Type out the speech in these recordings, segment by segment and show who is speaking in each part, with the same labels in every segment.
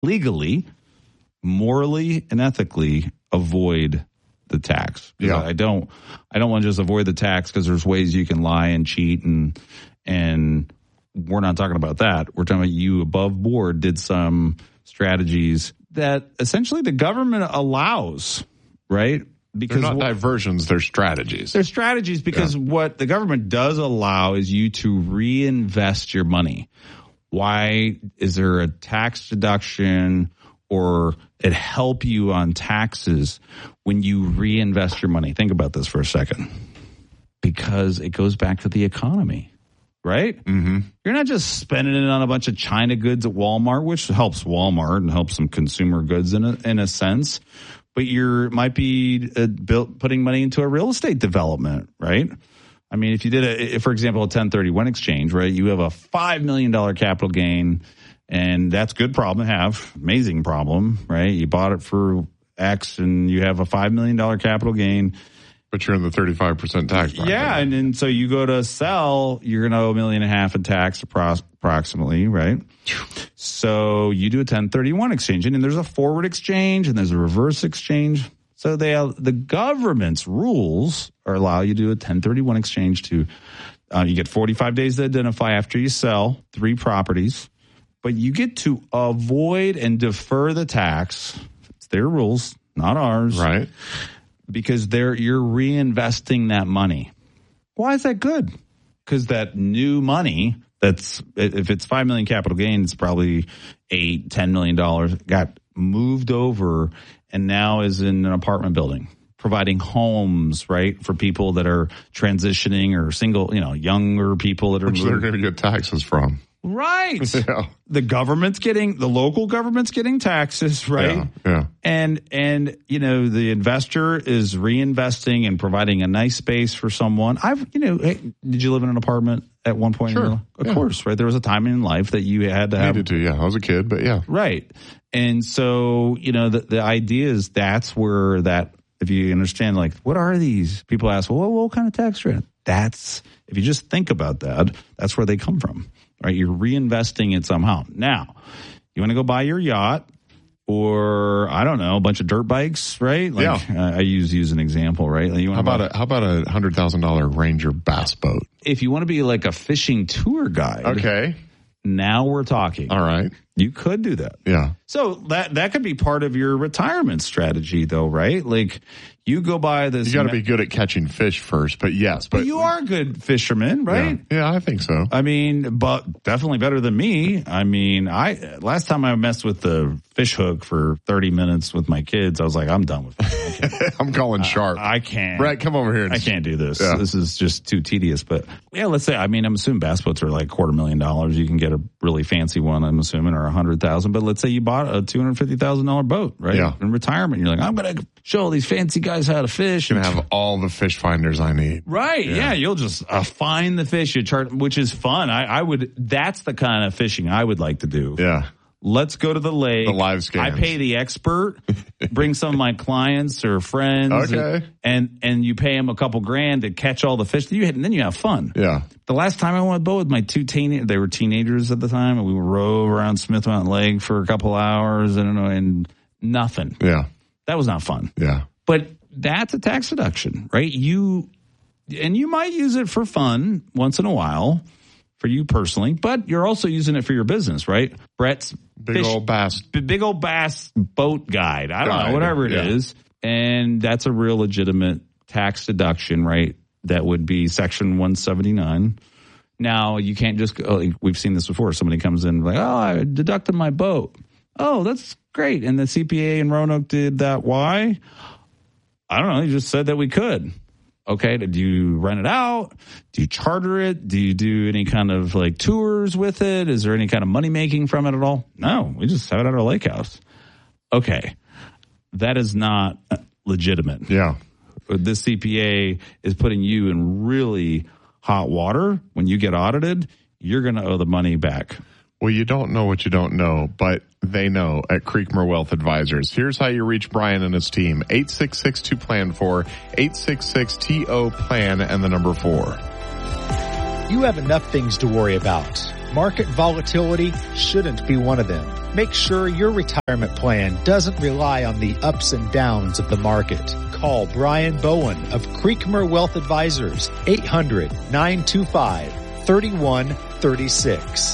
Speaker 1: legally, morally, and ethically avoid the tax.
Speaker 2: Yeah.
Speaker 1: I don't want to just avoid the tax because there's ways you can lie and cheat and we're not talking about that. We're talking about you above board did some strategies that essentially the government allows, right?
Speaker 2: Because they're not diversions, they're strategies.
Speaker 1: They're strategies because what the government does allow is you to reinvest your money. Why is there a tax deduction or it help you on taxes when you reinvest your money? Think about this for a second. Because it goes back to the economy, right?
Speaker 2: Mm-hmm.
Speaker 1: You're not just spending it on a bunch of China goods at Walmart, which helps Walmart and helps some consumer goods in a sense. But might be putting money into a real estate development, right? I mean, if you did, for example, a 1031 exchange, right? You have a $5 million capital gain, and that's a good problem to have. Amazing problem, right? You bought it for X, and you have a $5 million capital gain.
Speaker 2: But you're in the 35% tax bracket.
Speaker 1: Yeah, and so you go to sell, you're going to owe $1.5 million in tax approximately, right? So you do a 1031 exchange, and there's a forward exchange, and there's a reverse exchange. So the government's rules allow you to do a 1031 exchange to you get 45 days to identify after you sell 3 properties, but you get to avoid and defer the tax. It's their rules, not ours.
Speaker 2: Right.
Speaker 1: Because you're reinvesting that money. Why is that good? Because that new money, if it's $5 million capital gain, it's probably $10 million, got moved over and now is in an apartment building, providing homes, right, for people that are transitioning or single, younger people that are
Speaker 2: which they're going to get taxes from.
Speaker 1: Right.
Speaker 2: Yeah.
Speaker 1: The local government's getting taxes, right?
Speaker 2: Yeah.
Speaker 1: And the investor is reinvesting and providing a nice space for someone. Did you live in an apartment at one point?
Speaker 2: Sure.
Speaker 1: Of course, right? There was a time in life that you had to have.
Speaker 2: Needed to, yeah. I was a kid, but yeah.
Speaker 1: Right. And so, the idea is that's where that, if you understand, like, what are these? People ask, well, what kind of tax rate? If you just think about that, that's where they come from. Right, you're reinvesting it somehow. Now, you want to go buy your yacht or, I don't know, a bunch of dirt bikes, right? Like, yeah. I use an example, right? Like
Speaker 2: how about a $100,000 Ranger bass boat?
Speaker 1: If you want to be like a fishing tour guide. Okay. Now we're talking.
Speaker 2: All right.
Speaker 1: You could do that.
Speaker 2: Yeah.
Speaker 1: So that could be part of your retirement strategy, though, right? Like, you go buy this.
Speaker 2: You got to be good at catching fish first, but yes.
Speaker 1: But you are a good fisherman, right?
Speaker 2: Yeah, I think so.
Speaker 1: I mean, but definitely better than me. I mean, last time I messed with the fish hook for 30 minutes with my kids, I was like, I'm done with it.
Speaker 2: I'm calling sharp.
Speaker 1: I can't.
Speaker 2: Brett, come over here.
Speaker 1: I can't do this.
Speaker 2: Yeah.
Speaker 1: This is just too tedious. But yeah, let's say, I'm assuming bass boats are like $250,000. You can get a really fancy one, I'm assuming, or $100,000. But let's say you bought a $250,000 boat, right?
Speaker 2: Yeah.
Speaker 1: In retirement, you're like, I'm going to show all these fancy guys how to fish.
Speaker 2: Going to have all the fish finders I need.
Speaker 1: Right. Yeah. You'll just find the fish you charge, which is fun. That's the kind of fishing I would like to do.
Speaker 2: Yeah.
Speaker 1: Let's go to the lake.
Speaker 2: The live scans.
Speaker 1: I pay the expert, bring some of my clients or friends.
Speaker 2: Okay.
Speaker 1: And you pay them a couple grand to catch all the fish. And then you have fun.
Speaker 2: Yeah.
Speaker 1: The last time I went with boat with my 2 teenagers, they were teenagers at the time, and we would row around Smith Mountain Lake for a couple hours, and nothing.
Speaker 2: Yeah.
Speaker 1: That was not fun.
Speaker 2: Yeah.
Speaker 1: But that's a tax deduction, right? You might use it for fun once in a while for you personally, but you're also using it for your business, right? Brett's
Speaker 2: big old bass
Speaker 1: boat guide. I don't know, whatever it is. And that's a real legitimate tax deduction, right? That would be Section 179. Now, you can't just go, we've seen this before. Somebody comes in like, I deducted my boat. Oh, that's great. And the CPA in Roanoke did that. Why? I don't know. You just said that we could. Okay. Do you rent it out? Do you charter it? Do you do any kind of like tours with it? Is there any kind of money making from it at all? No, we just have it at our lake house. Okay. That is not legitimate.
Speaker 2: Yeah.
Speaker 1: This CPA is putting you in really hot water. When you get audited, you're going to owe the money back.
Speaker 2: Well, you don't know what you don't know, but they know at Creekmore Wealth Advisors. Here's how you reach Brian and his team. 866-2-PLAN-4, 866-TO-PLAN, and the number 4.
Speaker 3: You have enough things to worry about. Market volatility shouldn't be one of them. Make sure your retirement plan doesn't rely on the ups and downs of the market. Call Brian Bowen of Creekmer Wealth Advisors, 800-925-3136.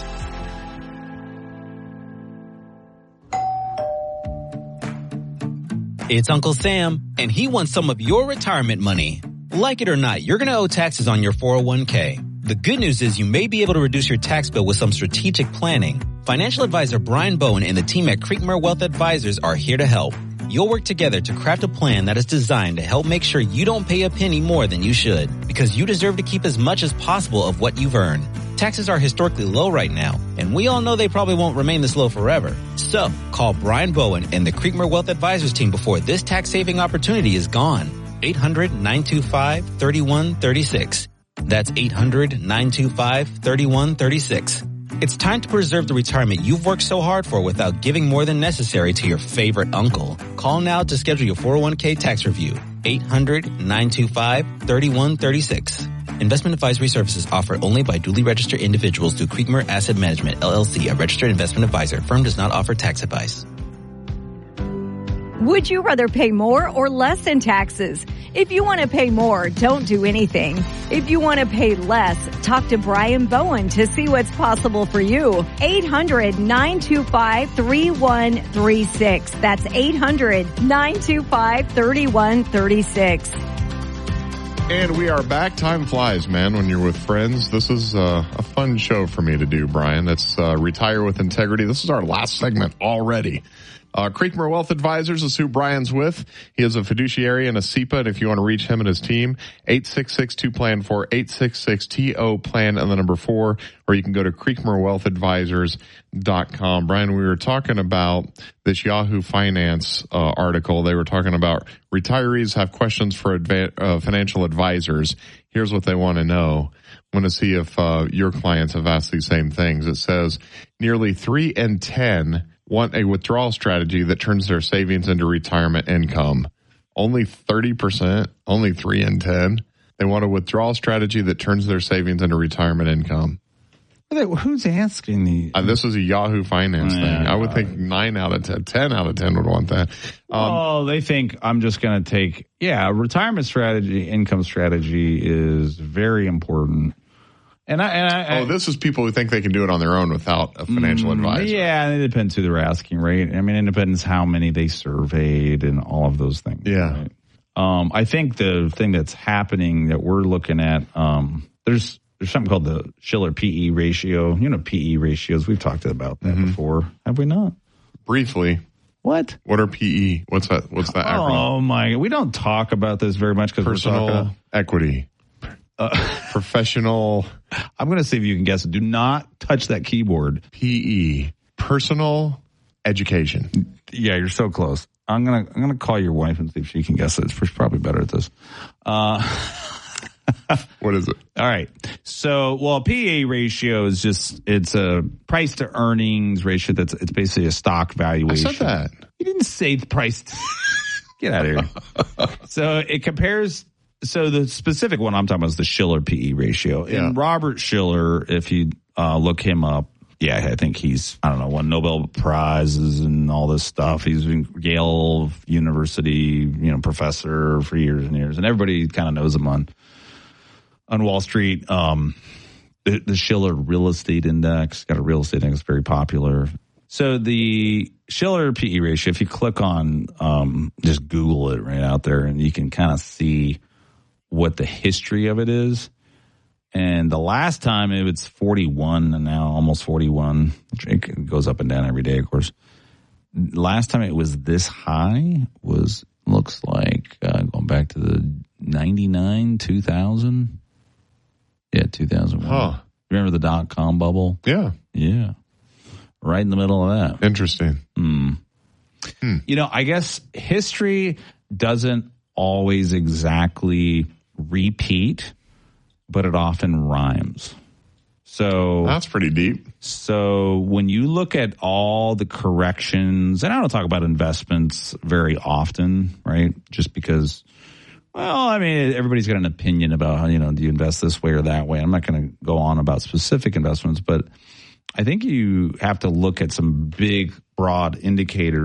Speaker 4: It's Uncle Sam, and he wants some of your retirement money. Like it or not, you're going to owe taxes on your 401k. The good news is you may be able to reduce your tax bill with some strategic planning. Financial advisor Brian Bowen and the team at Creekmer Wealth Advisors are here to help. You'll work together to craft a plan that is designed to help make sure you don't pay a penny more than you should, because you deserve to keep as much as possible of what you've earned. Taxes are historically low right now, and we all know they probably won't remain this low forever. So, call Brian Bowen and the Creekmer Wealth Advisors team before this tax-saving opportunity is gone. 800-925-3136. That's 800-925-3136. It's time to preserve the retirement you've worked so hard for without giving more than necessary to your favorite uncle. Call now to schedule your 401k tax review. 800-925-3136. Investment advisory services offered only by duly registered individuals through Creekmer Asset Management, LLC, a registered investment advisor. Firm does not offer tax advice.
Speaker 5: Would you rather pay more or less in taxes? If you want to pay more, don't do anything. If you want to pay less, talk to Brian Bowen to see what's possible for you. 800-925-3136. That's 800-925-3136.
Speaker 2: And we are back. Time flies, man, when you're with friends. This is a fun show for me to do, Brian. That's Retire with Integrity. This is our last segment already. Creekmer Wealth Advisors is who Brian's with. He is a fiduciary and a SEPA, and if you want to reach him and his team, 866-2-PLAN-4, 866-TO-PLAN and the number 4, or you can go to creekmerwealthadvisors.com. Brian, we were talking about this Yahoo Finance article. They were talking about retirees have questions for financial advisors. Here's what they want to know. I want to see if your clients have asked these same things. It says nearly 3 in 10 want a withdrawal strategy that turns their savings into retirement income. Only 30%, only 3 in 10. They want a withdrawal strategy that turns their savings into retirement income.
Speaker 1: Who's asking these?
Speaker 2: This is a Yahoo Finance thing. I would think 9 out of 10, 10 out of 10 would want that.
Speaker 1: They think I'm just going to take, retirement strategy, income strategy is very important. And
Speaker 2: this is people who think they can do it on their own without a financial advisor.
Speaker 1: Yeah, it depends who they're asking, right? I mean, it depends how many they surveyed and all of those things.
Speaker 2: Yeah.
Speaker 1: Right? I think the thing that's happening that we're looking at, there's something called the Shiller PE ratio. You know, PE ratios. We've talked about that before, have we not?
Speaker 2: Briefly.
Speaker 1: What
Speaker 2: are PE? What's that acronym?
Speaker 1: Oh my! We don't talk about this very much because
Speaker 2: personal equity. Professional.
Speaker 1: I'm going to see if you can guess it. Do not touch that keyboard.
Speaker 2: PE. Personal education.
Speaker 1: Yeah, you're so close. I'm gonna call your wife and see if she can guess it. She's probably better at this.
Speaker 2: What is it?
Speaker 1: All right. So, PE ratio is it's a price to earnings ratio. It's basically a stock valuation.
Speaker 2: I said that.
Speaker 1: You didn't say the price. Get out of here. So it compares. So the specific one I'm talking about is the Shiller PE ratio.
Speaker 2: Yeah.
Speaker 1: And Robert Shiller, if you look him up, I think he's, won Nobel Prizes and all this stuff. He's been Yale University, professor for years and years. And everybody kind of knows him on Wall Street. The Shiller Real Estate Index, got a real estate index, very popular. So the Shiller PE ratio, if you click on, just Google it right out there, and you can kind of see what the history of it is. And the last time it was 41, and now almost 41. It goes up and down every day, of course. Last time it was this high looks like going back to the 99, 2000. Yeah, 2001.
Speaker 2: Huh.
Speaker 1: Remember the dot-com bubble?
Speaker 2: Yeah.
Speaker 1: Yeah. Right in the middle of that.
Speaker 2: Interesting.
Speaker 1: I guess history doesn't always exactly repeat, but it often rhymes. So
Speaker 2: that's pretty deep.
Speaker 1: So when you look at all the corrections, and I don't talk about investments very often, right? Just because, everybody's got an opinion about how, do you invest this way or that way? I'm not going to go on about specific investments, but I think you have to look at some big, broad indicators